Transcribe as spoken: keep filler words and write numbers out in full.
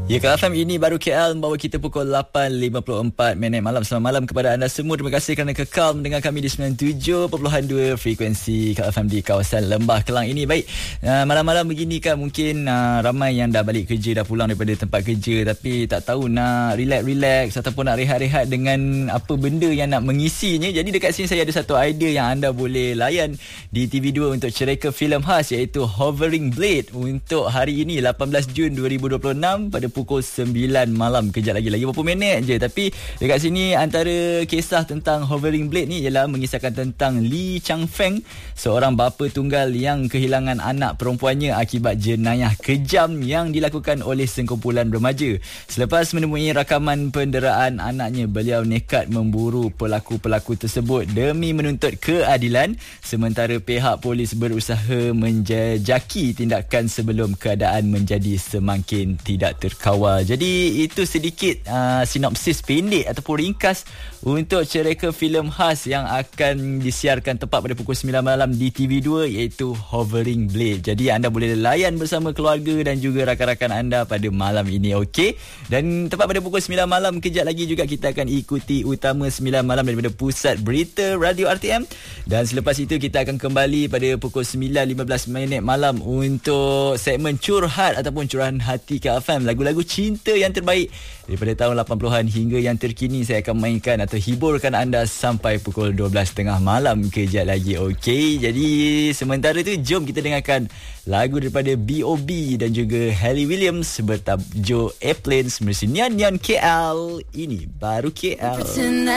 Ya, Kak F M ini baru K L membawa kita pukul lapan lima puluh empat minit malam. Selamat malam kepada anda semua. Terima kasih kerana kekal mendengar kami di sembilan puluh tujuh perpuluhan dua frekuensi Kak F M di kawasan Lembah Kelang ini. Baik, uh, malam-malam begini kan mungkin uh, ramai yang dah balik kerja, dah pulang daripada tempat kerja tapi tak tahu nak relax-relax ataupun nak rehat-rehat dengan apa benda yang nak mengisinya. Jadi dekat sini saya ada satu idea yang anda boleh layan di T V dua untuk cereka filem khas, iaitu Hovering Blade untuk hari ini lapan belas Jun dua ribu dua puluh enam pada pukul sembilan malam. Kejap lagi, lagi beberapa minit je. Tapi dekat sini antara kisah tentang Hovering Blade ni ialah mengisahkan tentang Lee Chang Feng, seorang bapa tunggal yang kehilangan anak perempuannya akibat jenayah kejam yang dilakukan oleh sekumpulan remaja. Selepas menemui rakaman penderaan anaknya, beliau nekat memburu pelaku-pelaku tersebut demi menuntut keadilan, sementara pihak polis berusaha menjejaki tindakan sebelum keadaan menjadi semakin tidak terkawal. Jadi itu sedikit uh, sinopsis pendek ataupun ringkas untuk cereka filem khas yang akan disiarkan tepat pada pukul sembilan malam di T V dua, iaitu Hovering Blade. Jadi anda boleh layan bersama keluarga dan juga rakan-rakan anda pada malam ini, okey? Dan tepat pada pukul sembilan malam, kejap lagi juga kita akan ikuti utama sembilan malam daripada Pusat Berita Radio R T M. Dan selepas itu kita akan kembali pada pukul sembilan lima belas minit malam untuk segmen Curhat ataupun Curahan Hati K F M. Lagu-lagu cinta yang terbaik daripada tahun lapan puluhan hingga yang terkini saya akan mainkan atau hiburkan anda sampai pukul dua belas tiga puluh malam kejap lagi, okey? Jadi sementara tu jom kita dengarkan lagu daripada B O B dan juga Hayley Williams bertajuk Airplanes melalui Nyan Nyan K L. Ini baru K L.